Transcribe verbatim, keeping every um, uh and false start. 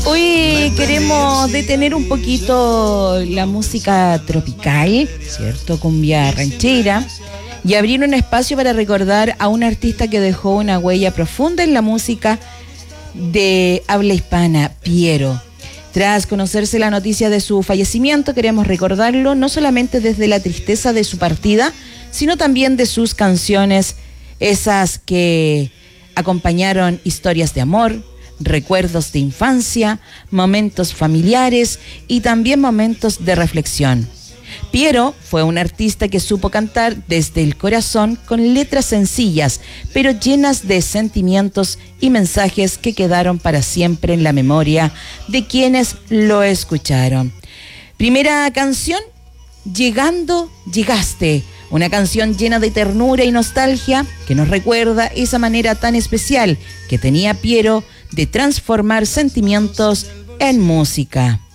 Hoy queremos detener un poquito la música tropical, ¿cierto? Cumbia ranchera, y abrir un espacio para recordar a un artista que dejó una huella profunda en la música de habla hispana, Piero. Tras conocerse la noticia de su fallecimiento, queremos recordarlo no solamente desde la tristeza de su partida, sino también de sus canciones, esas que acompañaron historias de amor, recuerdos de infancia, momentos familiares y también momentos de reflexión. Piero fue un artista que supo cantar desde el corazón con letras sencillas, pero llenas de sentimientos y mensajes que quedaron para siempre en la memoria de quienes lo escucharon. Primera canción, Llegando, Llegaste, una canción llena de ternura y nostalgia que nos recuerda esa manera tan especial que tenía Piero de transformar sentimientos en música.